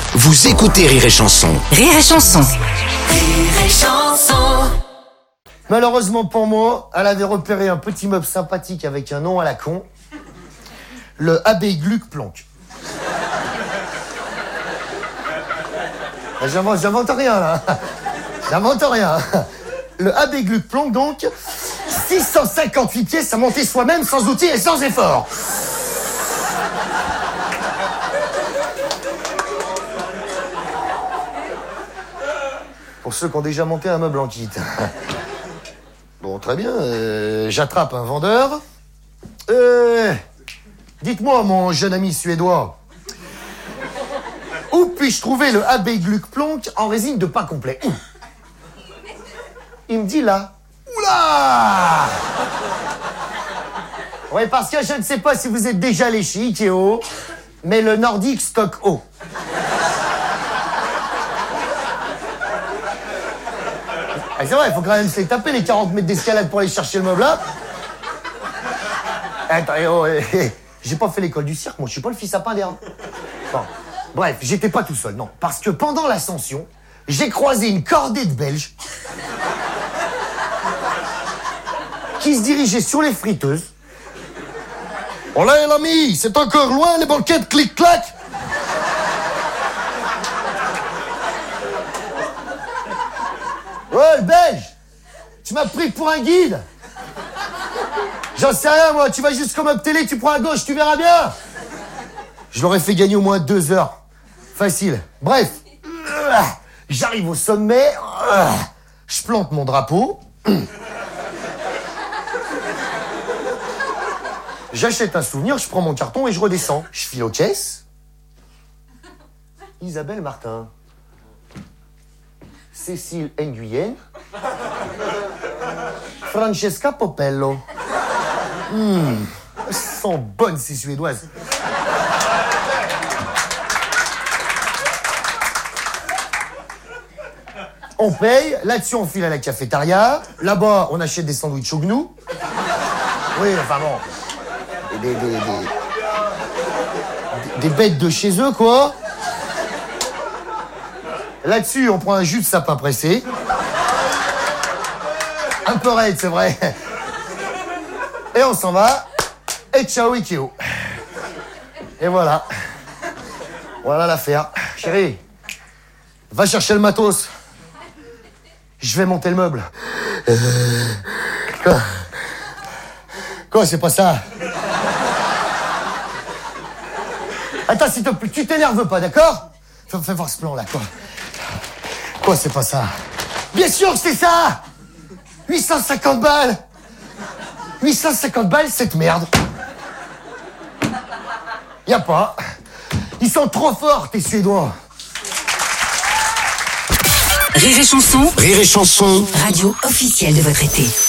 Vous écoutez Rire et Chanson. Rire et Chanson. Rire et Chanson. Malheureusement pour moi, elle avait repéré un petit meuble sympathique avec un nom à la con. Le Abbé Gluck Planck. J'invente rien là. J'invente rien. Le Abbé Gluck Planck donc, 658 pièces à monter soi-même sans outils et sans effort. Pour ceux qui ont déjà monté un meuble en kit. Bon, très bien, j'attrape un vendeur. Dites-moi, mon jeune ami suédois, où puis-je trouver le Abbé Gluck Planck en résine de pain complet? Où? Il me dit là. Oula! Ouais, parce que je ne sais pas si vous êtes déjà allé chez Ikea, mais le Nordic Stock O. Ah, c'est vrai, il faut quand même se les taper les 40 mètres d'escalade pour aller chercher le meuble là. Attends, j'ai pas fait l'école du cirque, moi je suis pas le fils à pain d'air. Bon. Bref, j'étais pas tout seul, non. Parce que pendant l'ascension, j'ai croisé une cordée de Belges qui se dirigeaient sur les friteuses. Oh là, l'ami, c'est encore loin les banquettes clic-clac. Ouais, le Belge, tu m'as pris pour un guide. J'en sais rien, moi, tu vas juste comme up télé, tu prends à gauche, tu verras bien. Je l'aurais fait gagner au moins 2 heures. Facile. Bref, j'arrive au sommet, je plante mon drapeau, j'achète un souvenir, je prends mon carton et je redescends. Je file aux caisses. Isabelle Martin. Cécile Nguyen. Francesca Popello. Elles sont bonnes ces Suédoises. On paye, là-dessus on file à la cafétéria, là-bas on achète des sandwichs au gnou. Oui, enfin bon. Des bêtes de chez eux, quoi. Là-dessus, on prend un jus de sapin pressé. Un peu raide, c'est vrai. Et on s'en va. Et ciao, Ikeo. Et voilà. Voilà l'affaire. Chérie, va chercher le matos. Je vais monter le meuble. Quoi, c'est pas ça? Attends, s'il te plaît, tu t'énerves pas, d'accord? Fais voir ce plan-là, quoi. Quoi, c'est pas ça? Bien sûr que c'est ça! 850 balles! 850 balles, cette merde! Y a pas. Ils sont trop forts, tes Suédois! Rire et Chanson. Rire et Chanson. Radio officielle de votre été.